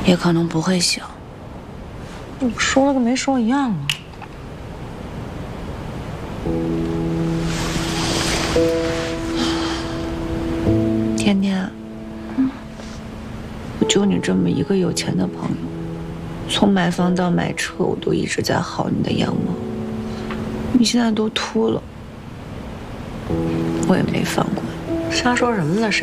也可能不会行。 你说了跟没说一样啊。 天天，我就你这么一个有钱的朋友，从买房到买车，我都一直在薅你的羊毛。你现在都秃了，我也没放过你。 瞎说什么呢？